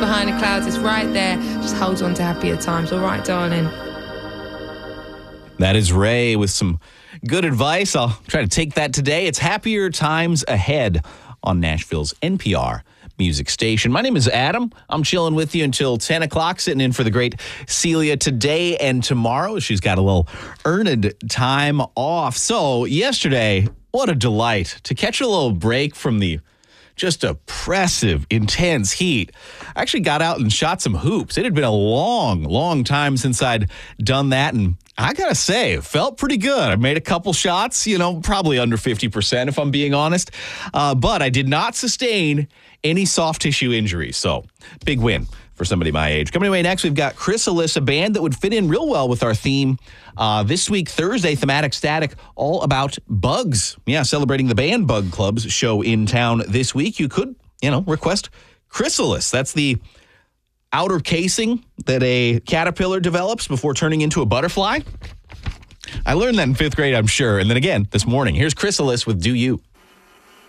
Behind the clouds, it's right there. Just hold on to happier times. All right, darling. That is Ray with some good advice. I'll try to take that today. It's Happier Times Ahead on Nashville's NPR music station. My name is Adam. I'm chilling with you until 10 o'clock, sitting in for the great Celia today and tomorrow. She's got a little earned time off. So yesterday, what a delight to catch a little break from the just oppressive, intense heat. I actually got out and shot some hoops. It had been a long, long time since I'd done that, and I gotta say, it felt pretty good. I made a couple shots, probably under 50% if I'm being honest, but I did not sustain any soft tissue injuries, so big win for somebody my age. Coming away next, we've got Chrysalis, a band that would fit in real well with our theme this week, Thursday, Thematic Static, all about bugs. Yeah, celebrating the Band Bug Club's show in town this week. You could, request Chrysalis. That's the outer casing that a caterpillar develops before turning into a butterfly. I learned that in 5th grade, I'm sure. And then again, this morning, here's Chrysalis with Do You.